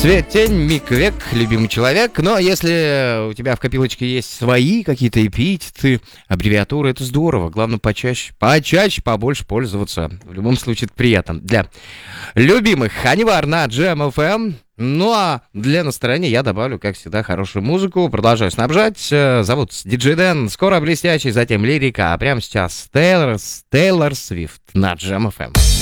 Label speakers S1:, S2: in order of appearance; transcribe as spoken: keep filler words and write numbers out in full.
S1: Свет, тень, миг, век, любимый человек. Но если у тебя в копилочке есть свои какие-то эпитеты, аббревиатуры, это здорово. Главное, почаще, почаще, побольше пользоваться. В любом случае, это приятно. Для любимых Анивар на Джем эф эм. Ну а для настроения я добавлю, как всегда, хорошую музыку. Продолжаю снабжать. Зовут Диджей Дэн. Скоро блестящий, затем лирика. А прямо сейчас Тейлор, Тейлор Свифт на Джем эф эм.